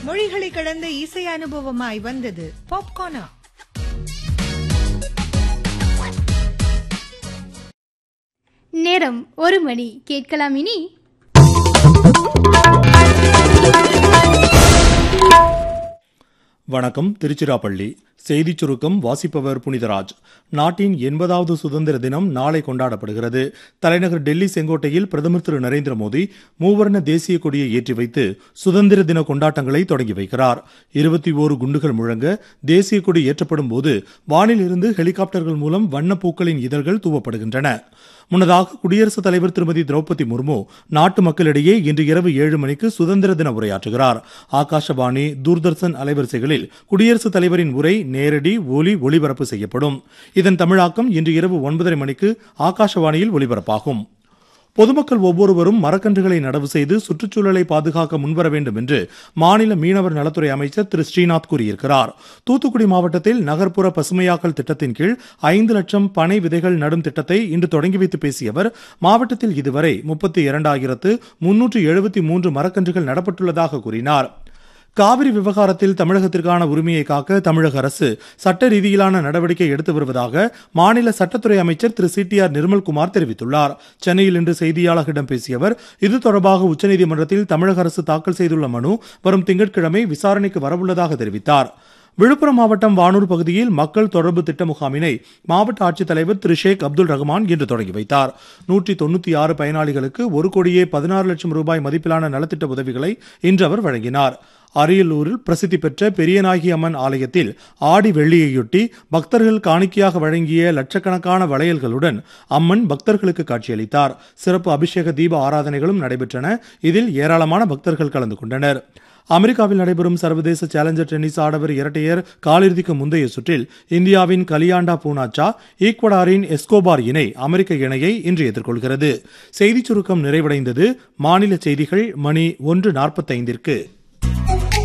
மொழிகளை கடந்த இசை அனுபவமாய் வந்தது பாப்கார்னா. நேரம் 1 மணி. கேட்கலாம் இனி வணக்கம். திருச்சிராப்பள்ளி செய்திச் சுருக்கம் வாசிப்பவர் புனிதராஜ். நாட்டின் 80வது சுதந்திர தினம் நாளை கொண்டாடப்படுகிறது. தலைநகர் டெல்லி செங்கோட்டையில் பிரதமர் திரு நரேந்திர மோடி மூவர்ண தேசிய கொடியை ஏற்றி வைத்து சுதந்திர தின கொண்டாட்டங்களை தொடங்கி வைக்கிறார். 21 குண்டுகள் முழங்க தேசிய கொடி ஏற்றப்படும் போது வானில் இருந்து ஹெலிகாப்டர்கள் மூலம் வண்ணப்பூக்களின் இதழ்கள் தூவப்படுகின்றன. முன்னதாக குடியரசுத் தலைவர் திருமதி திரௌபதி முர்மு நாட்டு மக்களிடையே இன்று இரவு 7 மணிக்கு சுதந்திர தின உரையாற்றுகிறார். ஆகாஷவாணி, தூர்தர்ஷன் அலைவரிசைகளில் குடியரசுத் தலைவரின் உரை நேரடி ஒளிபரப்பு செய்யப்படும். இதன் தமிழாக்கம் இன்று இரவு 9:30 மணிக்கு ஆகாஷவாணியில் ஒலிபரப்பாகும். பொதுமக்கள் ஒவ்வொருவரும் மரக்கன்றுகளை நடவு செய்து சுற்றுச்சூழலை பாதுகாக்க முன்வர வேண்டும் என்று மாநில மீனவர் நலத்துறை அமைச்சர் திரு ஸ்ரீநாத் கூறியிருக்கிறார். தூத்துக்குடி மாவட்டத்தில் நகர்ப்புற பசுமையாக்கல் திட்டத்தின் கீழ் 5 லட்சம் பனை விதைகள் நடும் திட்டத்தை இன்று தொடங்கி வைத்து பேசிய அவர், மாவட்டத்தில் இதுவரை 32,373 மரக்கன்றுகள் நடப்பட்டுள்ளதாக கூறினார். காவிரி விவகாரத்தில் தமிழகத்திற்கான உரிமையை காக்க தமிழக அரசு சட்ட ரீதியிலான நடவடிக்கை எடுத்து வருவதாக மாநில சட்டத்துறை அமைச்சர் திரு சிடிஆர் நிர்மல்குமார் தெரிவித்துள்ளார். சென்னையில் இன்று செய்தியாளர்களிடம் பேசிய அவர், இது தொடர்பாக உச்சநீதிமன்றத்தில் தமிழக அரசு தாக்கல் செய்துள்ள மனு வரும் திங்கட்கிழமை விசாரணைக்கு வரவுள்ளதாக தெரிவித்தார். விழுப்புரம் மாவட்டம் வானூர் பகுதியில் மக்கள் தொடர்பு திட்ட முகாமினை மாவட்ட ஆட்சித்தலைவர் திரு ஷேக் அப்துல் ரஹ்மான் இன்று தொடங்கி வைத்தார். 196 பயனாளிகளுக்கு 1,16,00,000 ரூபாய் மதிப்பிலான நலத்திட்ட உதவிகளை இன்று அவர் வழங்கினார். அரியலூரில் பிரசித்தி பெற்ற பெரியநாயகி அம்மன் ஆலயத்தில் ஆடி வெள்ளியையொட்டி பக்தர்கள் காணிக்கையாக வழங்கிய லட்சக்கணக்கான வளையல்களுடன் அம்மன் பக்தர்களுக்கு காட்சியளித்தார். சிறப்பு அபிஷேக தீப ஆராதனைகளும் நடைபெற்றன. இதில் ஏராளமான பக்தர்கள் கலந்து கொண்டனர். அமெரிக்காவில் நடைபெறும் சர்வதேச சேலஞ்சர் டென்னிஸ் ஆடவர் இரட்டையர் காலிறுதிக்கு முந்தைய சுற்றில் இந்தியாவின் கலியாண்டா பூனாச்சா ஈக்வடாரின் எஸ்கோபார் இணை அமெரிக்க இணையை இன்று எதிர்கொள்கிறது. செய்திச் சுருக்கம் நிறைவடைந்தது. மாநில செய்திகள் மணி 1:45.